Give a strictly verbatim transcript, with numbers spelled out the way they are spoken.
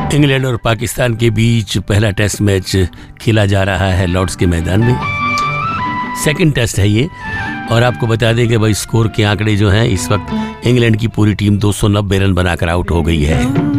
England और पाकिस्तान के बीच पहला टेस्ट मैच खेला जा रहा है लॉर्ड्स के मैदान में। सेकंड टेस्ट है ये, और आपको बता दें कि भाई स्कोर के आंकड़े जो हैं इस वक्त इंग्लैंड की पूरी टीम दो सौ नब्बे रन बनाकर आउट हो गई है।